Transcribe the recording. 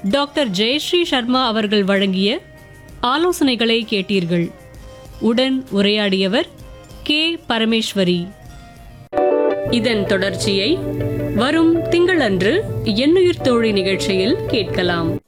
Doctor Jayashree Sharma அவர்கள் வழங்கிய ஆலோசனைகளை கேட்டீர்கள். உடன் உரையாடியவர் கே. பரமேஸ்வரி. இதன் தொடர்ச்சியை வரும் திங்களன்று எண்ணுயிர் தோழி நிகழ்ச்சியில் கேட்கலாம்.